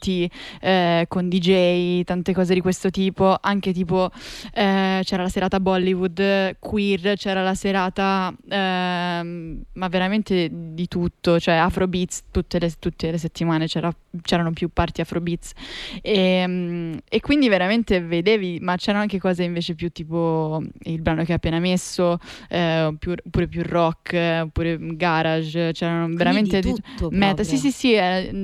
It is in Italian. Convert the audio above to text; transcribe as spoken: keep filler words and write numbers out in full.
party eh, con D J, tante cose di questo tipo, anche tipo eh, c'era la serata Bollywood queer, c'era la serata ehm, ma veramente di tutto, cioè Afrobeats tutte le, tutte le settimane c'era, c'erano più party Afrobeats e, e quindi veramente vedevi, ma c'erano anche cose invece più tipo il brano che hai appena messo, eh, più, oppure più rock, oppure garage, c'erano Quindi veramente di tutto meta, sì proprio. sì sì, eh,